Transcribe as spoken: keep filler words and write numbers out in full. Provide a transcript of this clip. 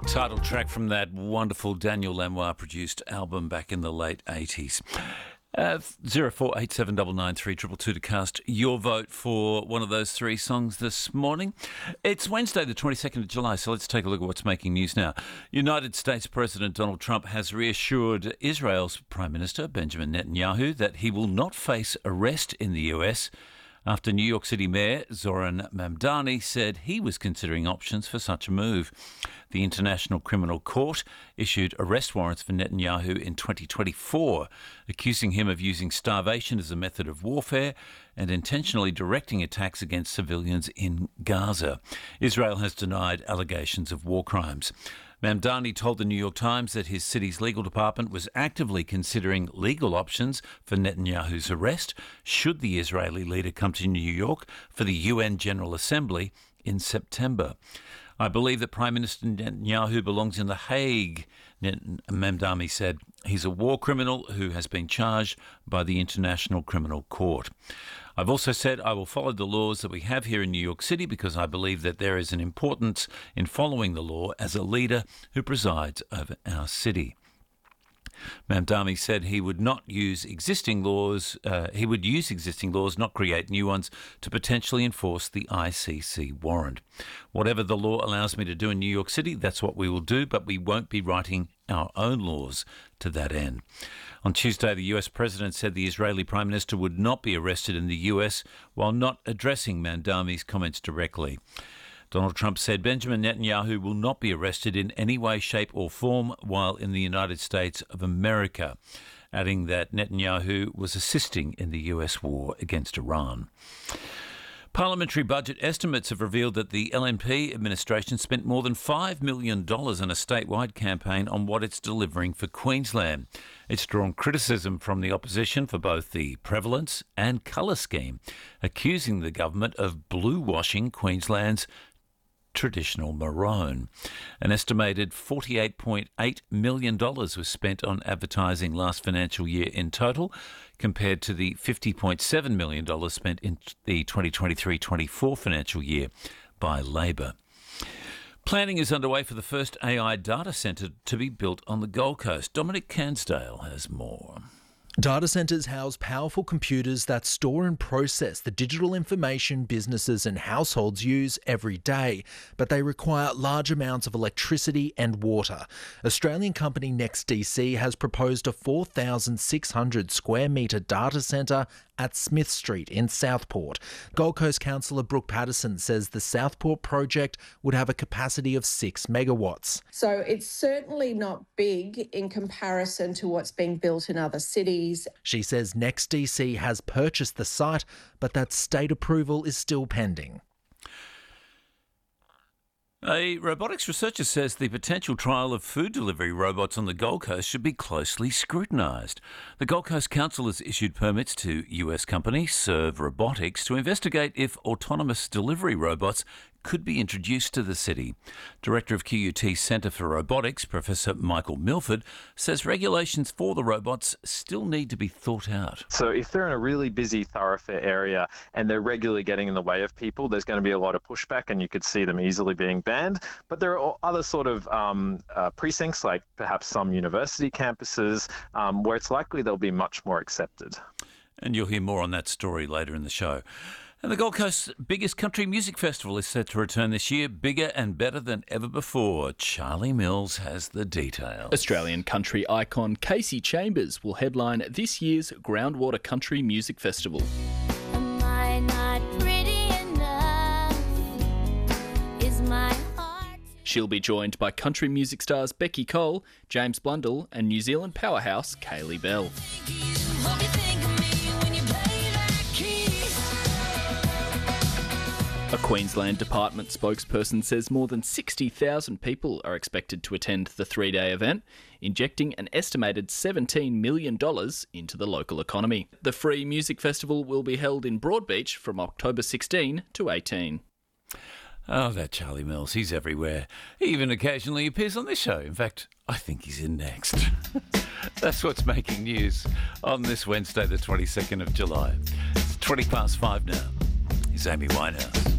Title track from that wonderful Daniel Lanois produced album back in the late eighties. Uh, zero four eight seven nine nine three two two two to cast your vote for one of those three songs this morning. It's Wednesday the twenty-second of July, so let's take a look at what's making news now. United States President Donald Trump has reassured Israel's Prime Minister Benjamin Netanyahu that he will not face arrest in the U S after New York City Mayor Zoran Mamdani said he was considering options for such a move. The International Criminal Court issued arrest warrants for Netanyahu in twenty twenty-four, accusing him of using starvation as a method of warfare and intentionally directing attacks against civilians in Gaza. Israel has denied allegations of war crimes. Mamdani told the New York Times that his city's legal department was actively considering legal options for Netanyahu's arrest should the Israeli leader come to New York for the U N General Assembly in September. I believe that Prime Minister Netanyahu belongs in The Hague, Mamdani said. He's a war criminal who has been charged by the International Criminal Court. I've also said I will follow the laws that we have here in New York City because I believe that there is an importance in following the law as a leader who presides over our city. Mamdani said he would not use existing laws, uh, he would use existing laws, not create new ones, to potentially enforce the I C C warrant. Whatever the law allows me to do in New York City, that's what we will do, but we won't be writing our own laws to that end. On Tuesday, the U S President said the Israeli Prime Minister would not be arrested in the U S while not addressing Mamdani's comments directly. Donald Trump said Benjamin Netanyahu will not be arrested in any way, shape or form while in the United States of America, adding that Netanyahu was assisting in the U S war against Iran. Parliamentary budget estimates have revealed that the L N P administration spent more than five million dollars on a statewide campaign on what it's delivering for Queensland. It's drawn criticism from the opposition for both the prevalence and colour scheme, accusing the government of blue-washing Queensland's traditional maroon. An estimated forty-eight point eight million dollars was spent on advertising last financial year in total, compared to the fifty point seven million dollars spent in the twenty twenty-three twenty-four financial year by Labor. Planning is underway for the first A I data centre to be built on the Gold Coast. Dominic Cansdale has more. Data centres house powerful computers that store and process the digital information businesses and households use every day, but they require large amounts of electricity and water. Australian company NextDC has proposed a four thousand six hundred square metre data centre at Smith Street in Southport. Gold Coast Councillor Brooke Patterson says the Southport project would have a capacity of six megawatts. So it's certainly not big in comparison to what's being built in other cities. She says NextDC has purchased the site, but that state approval is still pending. A robotics researcher says the potential trial of food delivery robots on the Gold Coast should be closely scrutinised. The Gold Coast Council has issued permits to U S company Serve Robotics to investigate if autonomous delivery robots could be introduced to the city. Director of Q U T's Centre for Robotics, Professor Michael Milford, says regulations for the robots still need to be thought out. So if they're in a really busy thoroughfare area and they're regularly getting in the way of people, there's going to be a lot of pushback and you could see them easily being banned. But there are other sort of um, uh, precincts, like perhaps some university campuses, um, where it's likely they'll be much more accepted. And you'll hear more on that story later in the show. And the Gold Coast's biggest country music festival is set to return this year, bigger and better than ever before. Charlie Mills has the details. Australian country icon Casey Chambers will headline this year's Groundwater Country Music Festival. Am I not pretty enough? Is my heart... She'll be joined by country music stars Becky Cole, James Blundell and New Zealand powerhouse Kaylee Bell. A Queensland Department spokesperson says more than sixty thousand people are expected to attend the three-day event, injecting an estimated seventeen million dollars into the local economy. The free music festival will be held in Broadbeach from October sixteenth to eighteenth. Oh, that Charlie Mills, he's everywhere. He even occasionally appears on this show. In fact, I think he's in next. That's what's making news on this Wednesday, the twenty-second of July. It's twenty past five now. Here's Amy Winehouse.